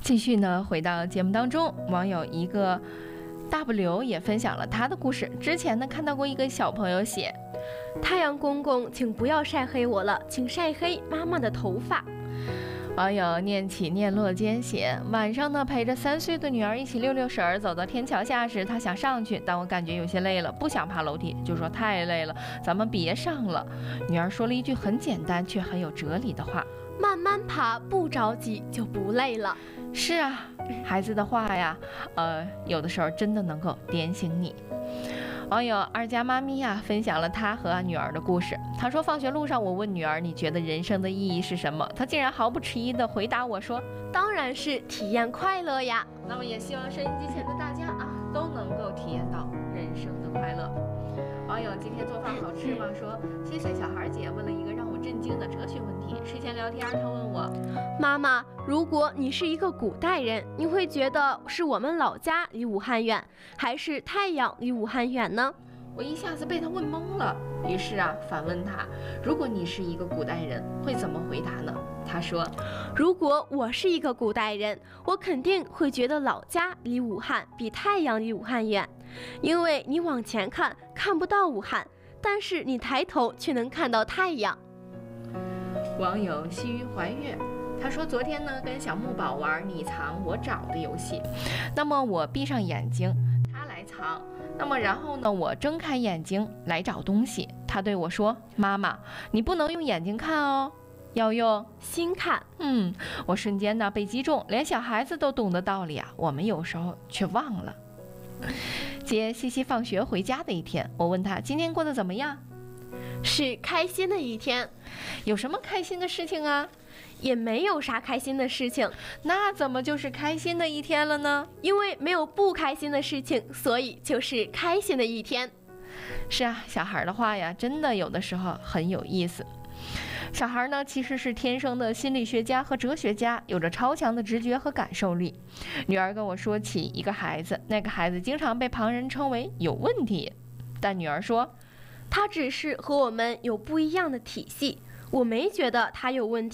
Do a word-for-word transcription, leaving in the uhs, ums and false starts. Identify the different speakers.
Speaker 1: 继续呢，回到节目当中，网友一个 W 也分享了他的故事。之前呢，看到过一个小朋友写：
Speaker 2: 太阳公公，请不要晒黑我了，请晒黑妈妈的头发。
Speaker 1: 网友念起念落间写：晚上呢，陪着三岁的女儿一起溜溜神儿，走到天桥下时，她想上去，但我感觉有些累了，不想爬楼梯，就说太累了，咱们别上了。女儿说了一句很简单却很有哲理的话：
Speaker 2: 慢慢爬，不着急就不累了。
Speaker 1: 是啊，孩子的话呀，呃，有的时候真的能够点醒你。网友二家妈咪呀分享了她和女儿的故事。她说，放学路上我问女儿，你觉得人生的意义是什么？她竟然毫不迟疑地回答我说，
Speaker 2: 当然是体验快乐呀。
Speaker 1: 那么也希望收音机前的大家啊，都能够体验到人生的快乐。网友今天做饭好吃吗？说七岁小孩姐问了一个让我震惊的哲学问题。睡前聊天，她问我，
Speaker 2: 妈妈，如果你是一个古代人，你会觉得是我们老家离武汉远，还是太阳离武汉远呢？
Speaker 1: 我一下子被他问懵了，于是啊，反问他，如果你是一个古代人，会怎么回答呢？他说，
Speaker 2: 如果我是一个古代人，我肯定会觉得老家离武汉比太阳离武汉远，因为你往前看看不到武汉，但是你抬头却能看到太阳。
Speaker 1: 网友西于怀月，他说昨天呢跟小木宝玩你藏我找的游戏，那么我闭上眼睛，他来藏，那么然后呢我睁开眼睛来找东西，他对我说，妈妈，你不能用眼睛看哦，要用
Speaker 2: 心看。
Speaker 1: 嗯，我瞬间呢被击中，连小孩子都懂的道理啊，我们有时候却忘了。接西西放学回家的一天，我问他今天过得怎么样？
Speaker 2: 是开心的一天。
Speaker 1: 有什么开心的事情啊？
Speaker 2: 也没有啥开心的事情。
Speaker 1: 那怎么就是开心的一天了呢？
Speaker 2: 因为没有不开心的事情，所以就是开心的一天。
Speaker 1: 是啊，小孩的话呀，真的有的时候很有意思。小孩呢，其实是天生的心理学家和哲学家，有着超强的直觉和感受力。女儿跟我说起一个孩子，那个孩子经常被旁人称为有问题，但女儿说，
Speaker 2: 他只是和我们有不一样的体系，我没觉得他有问题。